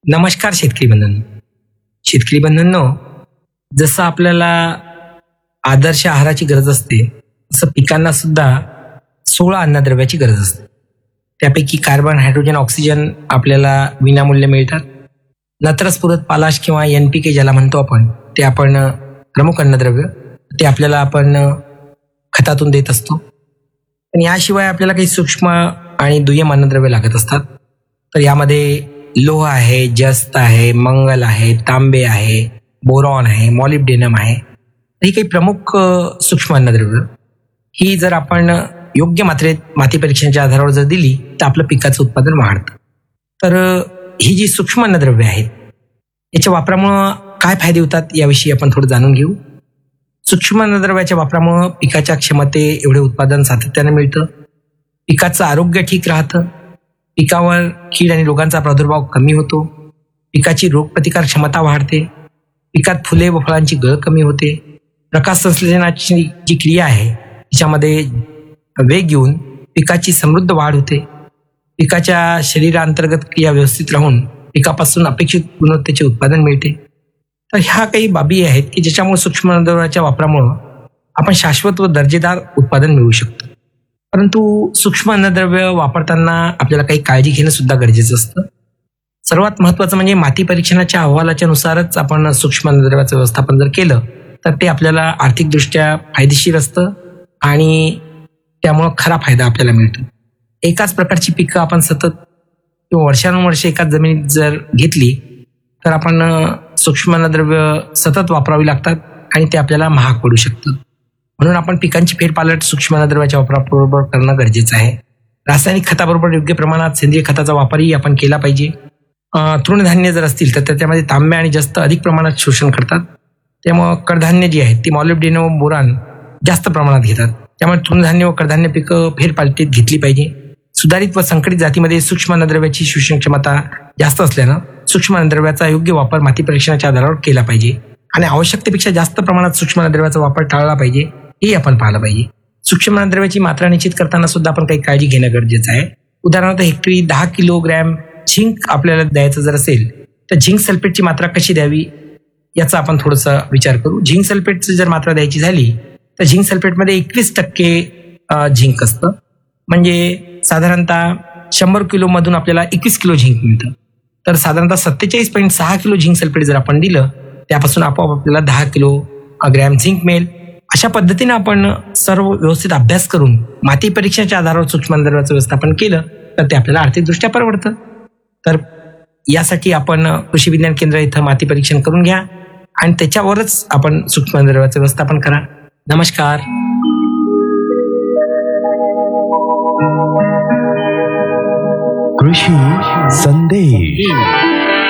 नमस्कार शेतकरी बंधूंनो. शेतकरी बंधूंनो, जसं आपल्याला आदर्श आहाराची गरज असते तसं पिकांना सुद्धा 16 अन्नद्रव्याची गरज असते. त्यापैकी कार्बन, हायड्रोजन, ऑक्सिजन आपल्याला विनामूल्य मिळतात. नत्रस्फुरत पालाश किंवा NPK ज्याला म्हणतो आपण, ते आपण प्रमुख अन्नद्रव्य ते आपल्याला आपण खतातून देत असतो. पण याशिवाय आपल्याला काही सूक्ष्म आणि दुय्यम अन्नद्रव्य लागत असतात. तर यामध्ये लोह आहे, जस्त आहे, मंगल आहे, तांबे आहे, बोरॉन आहे, मॉलिब्डेनम आहे. ही काही प्रमुख सूक्ष्म अन्नद्रव्य ही जर आपण योग्य मात्रेत माती परीक्षणाच्या आधारावर जर दिली तर आपलं पिकाचं उत्पादन वाढतं. तर ही जी सूक्ष्म अन्नद्रव्य आहेत याच्या वापरामुळं काय फायदे होतात याविषयी आपण थोडं जाणून घेऊ. सूक्ष्म अन्नद्रव्याच्या वापरामुळं पिकाच्या क्षमते एवढे उत्पादन सातत्यानं मिळतं. पिकाचं आरोग्य ठीक राहतं. पिकावर कीड आणि रोगांचा प्रादुर्भाव कमी होतो. पिकाची रोगप्रतिकार क्षमता वाढते. पिकात फुले व फळांची गळ कमी होते. प्रकाश संश्लेषणाची जी क्रिया आहे तिच्यामध्ये वेग येऊन पिकाची समृद्ध वाढ होते. पिकाच्या शरीरांतर्गत क्रिया व्यवस्थित राहून पिकापासून अपेक्षित गुणवत्तेचे उत्पादन मिळते. तर ह्या काही बाबी आहेत की ज्याच्यामुळे सूक्ष्म अन्नद्रव्याच्या वापरामुळं आपण शाश्वत व दर्जेदार उत्पादन मिळवू शकतो. परंतु सूक्ष्म अन्नद्रव्य वापरताना आपल्याला काही काळजी घेणं सुद्धा गरजेचं असतं. सर्वात महत्त्वाचं म्हणजे माती परीक्षणाच्या अहवालाच्या नुसारच आपण सूक्ष्म अन्नद्रव्याचं व्यवस्थापन जर केलं तर ते आपल्याला आर्थिकदृष्ट्या फायदेशीर असतं आणि त्यामुळं खरा फायदा आपल्याला मिळतो. एकाच प्रकारची पिकं आपण सतत किंवा वर्षानुवर्ष एकाच जमिनीत जर घेतली तर आपण सूक्ष्म अन्नद्रव्य सतत वापरावी लागतात आणि ते आपल्याला महाग पडू शकतं. म्हणून आपण पिकांची फेरपालट सूक्ष्म अन्नद्रव्याच्या वापराबरोबर करणं गरजेचं आहे. रासायनिक खताबरोबर योग्य प्रमाणात सेंद्रिय खताचा वापरही आपण केला पाहिजे. तृणधान्य जर असतील तर त्याच्यामध्ये तांबे आणि जास्त अधिक प्रमाणात शोषण करतात. त्यामुळं कडधान्य जी आहेत ती मॉलिब्डेनम व बोरान जास्त प्रमाणात घेतात. त्यामुळे तृणधान्य व कडधान्य पिकं फेरपालटीत घेतली पाहिजे. सुधारित व संकरित जातीमध्ये सूक्ष्म अन्नद्रव्याची शोषण क्षमता जास्त असल्यानं सूक्ष्म अन्नद्रव्याचा योग्य वापर माती परीक्षणाच्या आधारावर केला पाहिजे आणि आवश्यकतेपेक्षा जास्त प्रमाणात सूक्ष्म अन्नद्रव्याचा वापर टाळला पाहिजे हे आपण पाहिलं पाहिजे. सूक्ष्म अन्नद्रव्याची मात्रा निश्चित करताना सुद्धा आपण काही काळजी घेणं गरजेचं आहे. उदाहरणार्थ हेक्टरी 10 किलोग्रॅम झिंक आपल्याला द्यायचं जर असेल तर झिंक सल्फेटची मात्रा कशी द्यावी याचा आपण थोडासा विचार करू. झिंक सल्फेटची जर मात्रा द्यायची झाली तर झिंक सल्फेटमध्ये 21% झिंक असतं. म्हणजे साधारणतः 100 किलो मधून आपल्याला 21 किलो झिंक मिळतं. तर साधारणतः 47.6 किलो झिंक सल्फेट जर आपण दिलं त्यापासून आपोआप आपल्याला 10 किलोग्रॅम झिंक मिळेल. अशा पद्धतीने आपण सर्व व्यवस्थित अभ्यास करून माती परीक्षणाच्या आधारावर सूक्ष्म अन्नद्रव्याचं व्यवस्थापन केलं तर ते आपल्याला आर्थिकदृष्ट्या परवडतं. तर यासाठी आपण कृषी विज्ञान केंद्र इथं माती परीक्षण करून घ्या आणि त्याच्यावरच आपण सूक्ष्म अन्नद्रव्याचं व्यवस्थापन करा. नमस्कार. कृषी संदेश.